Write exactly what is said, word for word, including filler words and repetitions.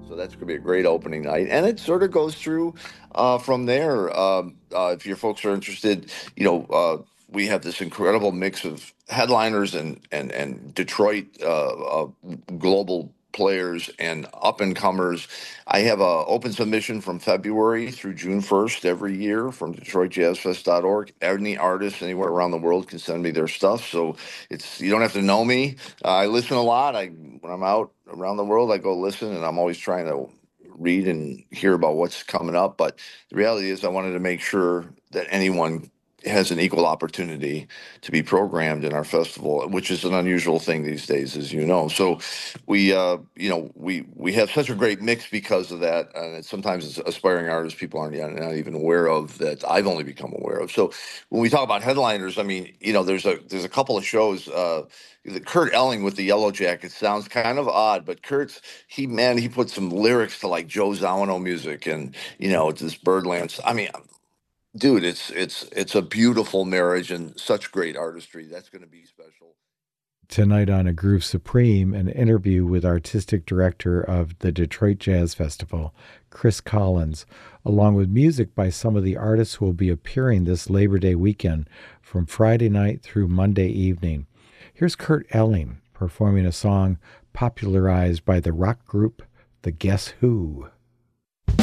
So that's going to be a great opening night. And it sort of goes through uh, from there. Um, uh, if your folks are interested, you know, uh, we have this incredible mix of headliners and, and, and Detroit uh, uh, global players and up and comers. I have a open submission from February through June first every year from Detroit Jazz Fest dot org. Any artist anywhere around the world can send me their stuff. So it's you don't have to know me. Uh, I listen a lot. I when I'm out around the world, I go listen, and I'm always trying to read and hear about what's coming up. But the reality is, I wanted to make sure that anyone has an equal opportunity to be programmed in our festival, which is an unusual thing these days, as you know. So we, uh, you know, we we have such a great mix because of that, and it's, sometimes it's aspiring artists people aren't yet- not even aware of that I've only become aware of. So when we talk about headliners, I mean, you know, there's a there's a couple of shows. Uh, the Kurt Elling with the Yellow Jackets sounds kind of odd, but Kurt's he man he put some lyrics to like Joe Zawinul music, and you know it's this Birdlands. I mean, dude, it's it's it's a beautiful marriage and such great artistry. That's going to be special. Tonight on A Groove Supreme, an interview with artistic director of the Detroit Jazz Festival, Chris Collins, along with music by some of the artists who will be appearing this Labor Day weekend from Friday night through Monday evening. Here's Kurt Elling performing a song popularized by the rock group The Guess Who.